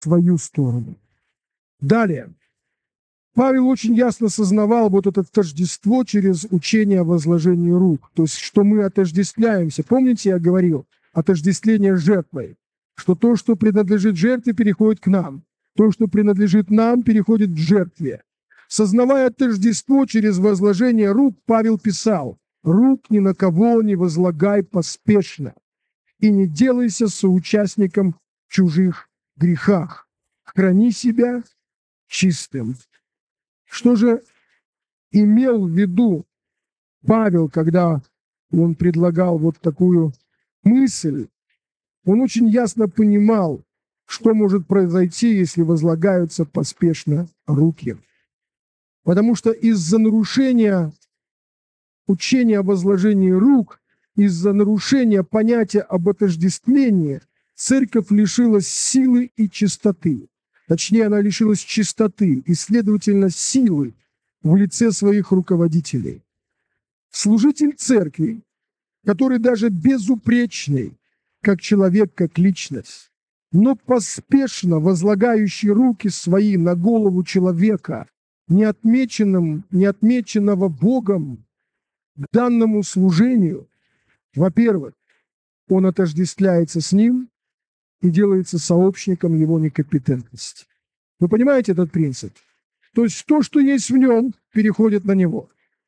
свою сторону. Далее. Павел очень ясно сознавал вот это тождество через учение о возложении рук. То есть, что мы отождествляемся. Помните, я говорил, отождествление с жертвой. Что то, что принадлежит жертве, переходит к нам. То, что принадлежит нам, переходит к жертве. Сознавая тождество через возложение рук, Павел писал: «Рук ни на кого не возлагай поспешно, и не делайся соучастником в чужих грехах. Храни себя чистым». Что же имел в виду Павел, когда он предлагал вот такую мысль? Он очень ясно понимал, что может произойти, если возлагаются поспешно руки. Потому что из-за нарушения учения о возложении рук, из-за нарушения понятия об отождествлении, церковь лишилась силы и чистоты. Точнее, она лишилась чистоты и, следовательно, силы в лице своих руководителей. Служитель церкви, который даже безупречный, как человек, как личность, но поспешно возлагающий руки свои на голову человека, не отмеченного Богом к данному служению, во-первых, он отождествляется с ним и делается сообщником его некомпетентности. Вы понимаете этот принцип? То есть то, что есть в нем, переходит на него.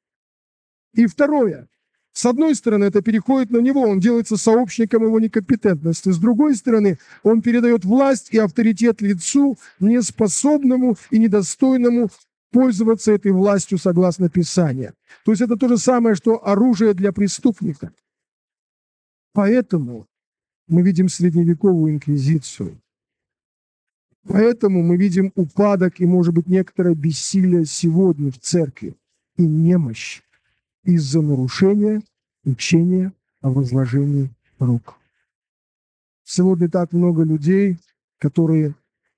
И второе. С одной стороны, это переходит на него, он делается сообщником его некомпетентности. С другой стороны, он передает власть и авторитет лицу, неспособному и недостойному пользоваться этой властью согласно Писанию. То есть это то же самое, что оружие для преступника. Поэтому мы видим средневековую инквизицию. Поэтому мы видим упадок и, может быть, некоторое бессилие сегодня в церкви и немощь из-за нарушения учения о возложении рук. Сегодня так много людей, которые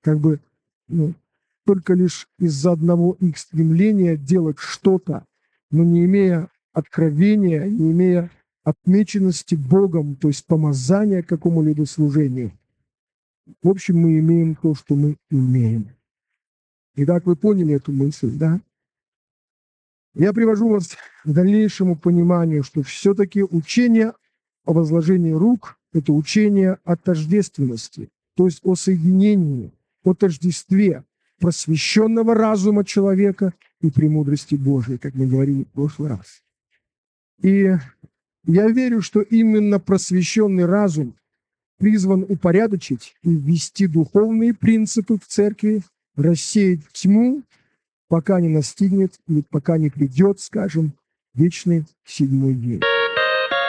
только лишь из-за одного их стремления делать что-то, но не имея откровения, не имея отмеченности Богом, то есть помазания к какому-либо служению. В общем, мы имеем то, что мы имеем. Итак, вы поняли эту мысль, да? Я привожу вас к дальнейшему пониманию, что все-таки учение о возложении рук – это учение о тождественности, то есть о соединении, о тождестве просвещенного разума человека и премудрости Божией, как мы говорили в прошлый раз. И я верю, что именно просвещенный разум призван упорядочить и ввести духовные принципы в церкви, рассеять тьму, пока не настигнет или пока не придет, скажем, вечный седьмой день.